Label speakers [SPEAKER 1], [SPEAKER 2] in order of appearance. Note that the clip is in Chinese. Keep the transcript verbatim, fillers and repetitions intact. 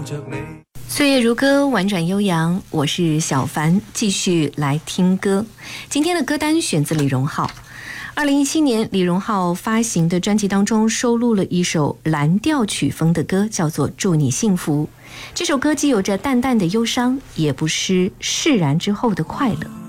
[SPEAKER 1] 着你。
[SPEAKER 2] 岁月如歌，婉转悠扬，我是小凡，继续来听歌。今天的歌单选自李荣浩。二零一七年，李荣浩发行的专辑当中收录了一首蓝调曲风的歌，叫做《祝你幸福》。这首歌既有着淡淡的忧伤，也不失释然之后的快乐。